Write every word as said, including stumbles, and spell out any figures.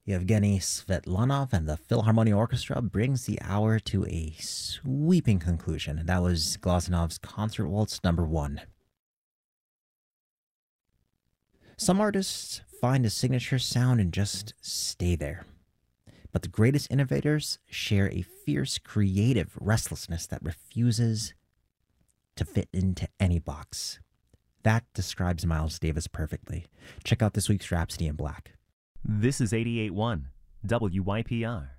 Yevgeny Svetlanov and the Philharmonic Orchestra brings the hour to a sweeping conclusion. That was Glasenov's Concert Waltz number one. Some artists find a signature sound and just stay there. But the greatest innovators share a fierce creative restlessness that refuses to fit into any box. That describes Miles Davis perfectly. Check out this week's Rhapsody in Black. This is eighty-eight point one W Y P R.